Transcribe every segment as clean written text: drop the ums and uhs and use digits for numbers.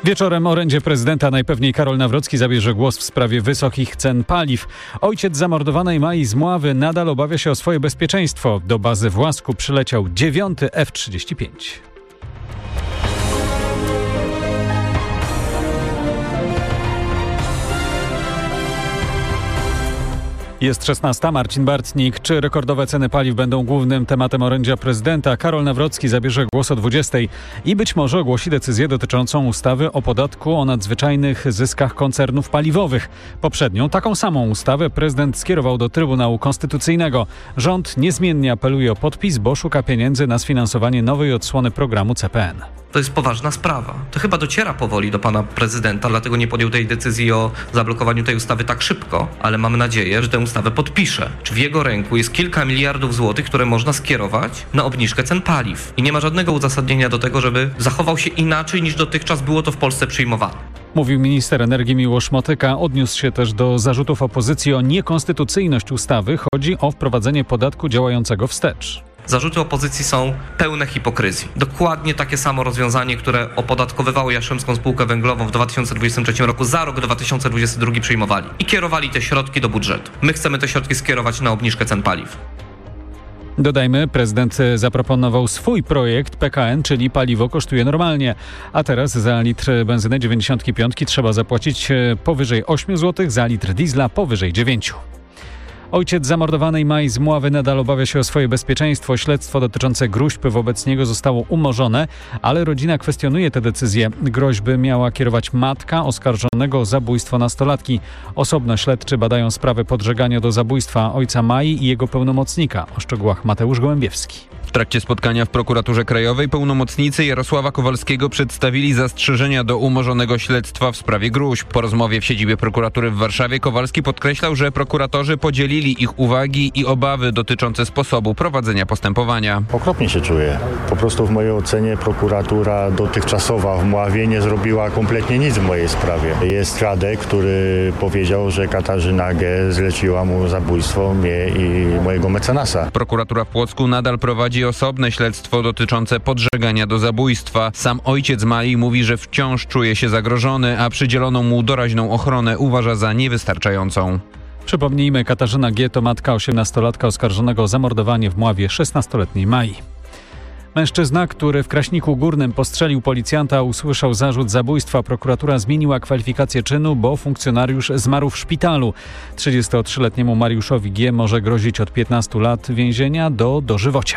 Wieczorem orędzie prezydenta najpewniej Karol Nawrocki zabierze głos w sprawie wysokich cen paliw. Ojciec zamordowanej Mai z Mławy nadal obawia się o swoje bezpieczeństwo. Do bazy w Łasku przyleciał 9. F-35. Jest 16. Marcin Bartnik. Czy rekordowe ceny paliw będą głównym tematem orędzia prezydenta? Karol Nawrocki zabierze głos o 20. i być może ogłosi decyzję dotyczącą ustawy o podatku o nadzwyczajnych zyskach koncernów paliwowych. Poprzednią, taką samą ustawę prezydent skierował do Trybunału Konstytucyjnego. Rząd niezmiennie apeluje o podpis, bo szuka pieniędzy na sfinansowanie nowej odsłony programu CPN. To jest poważna sprawa. To chyba dociera powoli do pana prezydenta, dlatego nie podjął tej decyzji o zablokowaniu tej ustawy tak szybko, ale mam nadzieję, że tę ustawę podpisze. Czy w jego ręku jest kilka miliardów złotych, które można skierować na obniżkę cen paliw. I nie ma żadnego uzasadnienia do tego, żeby zachował się inaczej niż dotychczas było to w Polsce przyjmowane. Mówił minister energii Miłosz Motyka. Odniósł się też do zarzutów opozycji o niekonstytucyjność ustawy. Chodzi o wprowadzenie podatku działającego wstecz. Zarzuty opozycji są pełne hipokryzji. Dokładnie takie samo rozwiązanie, które opodatkowywało Jastrzębską Spółkę Węglową w 2023 roku, za rok 2022 przyjmowali i kierowali te środki do budżetu. My chcemy te środki skierować na obniżkę cen paliw. Dodajmy, prezydent zaproponował swój projekt PKN, czyli paliwo kosztuje normalnie. A teraz za litr benzyny 95 trzeba zapłacić powyżej 8 zł, za litr diesla powyżej 9. Ojciec zamordowanej Mai z Mławy nadal obawia się o swoje bezpieczeństwo. Śledztwo dotyczące gróźb wobec niego zostało umorzone, ale rodzina kwestionuje tę decyzję. Groźby miała kierować matka oskarżonego o zabójstwo nastolatki. Osobno śledczy badają sprawę podżegania do zabójstwa ojca Mai i jego pełnomocnika. O szczegółach Mateusz Gołębiewski. W trakcie spotkania w Prokuraturze Krajowej pełnomocnicy Jarosława Kowalskiego przedstawili zastrzeżenia do umorzonego śledztwa w sprawie gróźb. Po rozmowie w siedzibie prokuratury w Warszawie Kowalski podkreślał, że prokuratorzy podzielili ich uwagi i obawy dotyczące sposobu prowadzenia postępowania. Okropnie się czuję. Po prostu w mojej ocenie prokuratura dotychczasowa w Mławie nie zrobiła kompletnie nic w mojej sprawie. Jest świadek, który powiedział, że Katarzyna G. zleciła mu zabójstwo mnie i mojego mecenasa. Prokuratura w Płocku nadal prowadzi osobne śledztwo dotyczące podżegania do zabójstwa. Sam ojciec Mai mówi, że wciąż czuje się zagrożony, a przydzieloną mu doraźną ochronę uważa za niewystarczającą. Przypomnijmy, Katarzyna G. to matka 18-latka oskarżonego o zamordowanie w Mławie 16-letniej Mai. Mężczyzna, który w Kraśniku Górnym postrzelił policjanta, usłyszał zarzut zabójstwa. Prokuratura zmieniła kwalifikację czynu, bo funkcjonariusz zmarł w szpitalu. 33-letniemu Mariuszowi G. może grozić od 15 lat więzienia do dożywocia.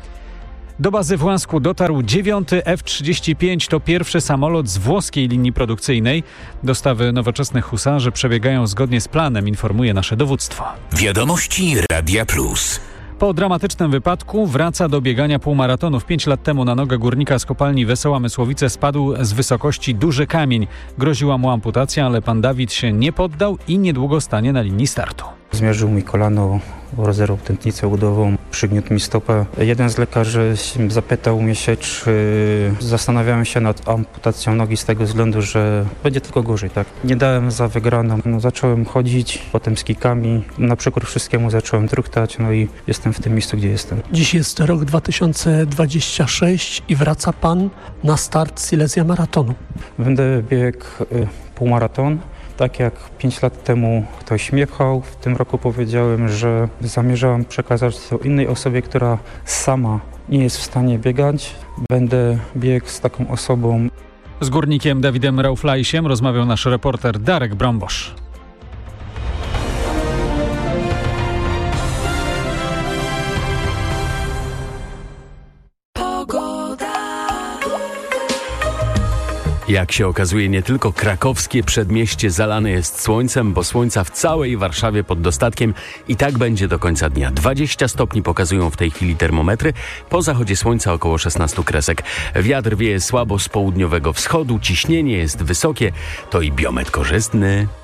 Do bazy w Łasku dotarł 9. F-35. To pierwszy samolot z włoskiej linii produkcyjnej. Dostawy nowoczesnych husarzy przebiegają zgodnie z planem, informuje nasze dowództwo. Wiadomości Radia Plus. Po dramatycznym wypadku wraca do biegania półmaratonów. 5 lat temu na nogę górnika z kopalni Wesoła Mysłowice spadł z wysokości duży kamień. Groziła mu amputacja, ale pan Dawid się nie poddał i niedługo stanie na linii startu. Zmierzył mi kolano, rozerwał tętnicę udową, przygniótł mi stopę. Jeden z lekarzy zapytał mnie się, czy zastanawiałem się nad amputacją nogi z tego względu, że będzie tylko gorzej, tak? Nie dałem za wygraną. Zacząłem chodzić, potem z kikami. Na przykład wszystkiemu zacząłem truchtać, i jestem w tym miejscu, gdzie jestem. Dziś jest rok 2026 i wraca pan na start Silesia Maratonu. Będę biegł półmaraton. Tak jak 5 lat temu ktoś mnie pchał, w tym roku powiedziałem, że zamierzałem przekazać to innej osobie, która sama nie jest w stanie biegać. Będę biegł z taką osobą. Z górnikiem Dawidem Rauflajsiem rozmawiał nasz reporter Darek Brombosz. Jak się okazuje, nie tylko krakowskie przedmieście zalane jest słońcem, bo słońca w całej Warszawie pod dostatkiem i tak będzie do końca dnia. 20 stopni pokazują w tej chwili termometry, po zachodzie słońca około 16 kresek. Wiatr wieje słabo z południowego wschodu, ciśnienie jest wysokie, to i biometr korzystny.